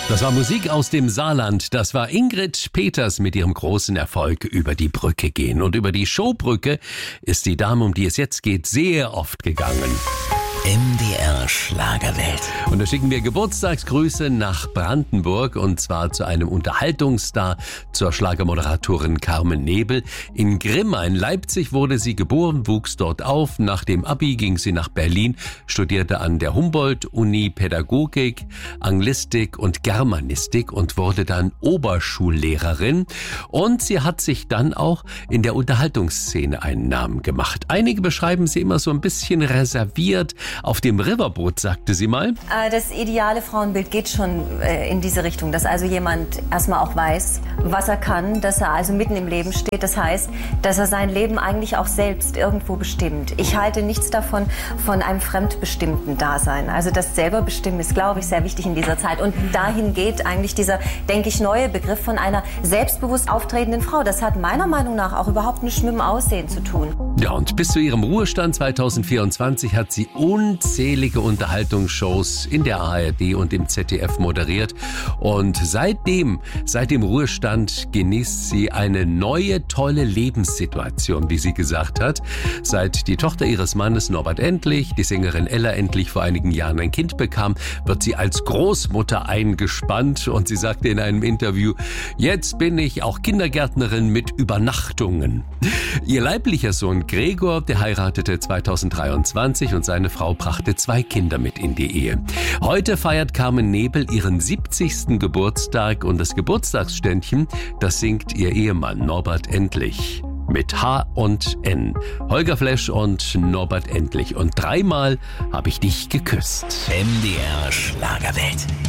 Das war Musik aus dem Saarland. Das war Ingrid Peters mit ihrem großen Erfolg Über die Brücke gehen. Und über die Showbrücke ist die Dame, um die es jetzt geht, sehr oft gegangen. MDR Schlagerwelt. Und da schicken wir Geburtstagsgrüße nach Brandenburg und zwar zu einem Unterhaltungsstar, zur Schlagermoderatorin Carmen Nebel. In Grimma in Leipzig wurde sie geboren, wuchs dort auf. Nach dem Abi ging sie nach Berlin, studierte an der Humboldt-Uni Pädagogik, Anglistik und Germanistik und wurde dann Oberschullehrerin. Und sie hat sich dann auch in der Unterhaltungsszene einen Namen gemacht. Einige beschreiben sie immer so ein bisschen reserviert. Auf dem Riverboot, sagte sie mal. Das ideale Frauenbild geht schon in diese Richtung, dass also jemand erstmal auch weiß, was er kann, dass er also mitten im Leben steht. Das heißt, dass er sein Leben eigentlich auch selbst irgendwo bestimmt. Ich halte nichts davon von einem fremdbestimmten Dasein. Also das selber bestimmen ist, glaube ich, sehr wichtig in dieser Zeit. Und dahin geht eigentlich dieser, denke ich, neue Begriff von einer selbstbewusst auftretenden Frau. Das hat meiner Meinung nach auch überhaupt nichts mit dem Aussehen zu tun. Ja, und bis zu ihrem Ruhestand 2024 hat sie unzählige Unterhaltungsshows in der ARD und im ZDF moderiert. Und seit dem Ruhestand genießt sie eine neue, tolle Lebenssituation, wie sie gesagt hat. Seit die Tochter ihres Mannes Norbert Endlich, die Sängerin Ella Endlich, vor einigen Jahren ein Kind bekam, wird sie als Großmutter eingespannt. Und sie sagte in einem Interview, jetzt bin ich auch Kindergärtnerin mit Übernachtungen. Ihr leiblicher Sohn Gregor, der heiratete 2023 und seine Frau brachte 2 Kinder mit in die Ehe. Heute feiert Carmen Nebel ihren 70. Geburtstag und das Geburtstagsständchen, das singt ihr Ehemann Norbert Endlich. Mit H und N. Holger Flesch und Norbert Endlich. Und 3-mal habe ich dich geküsst. MDR Schlagerwelt.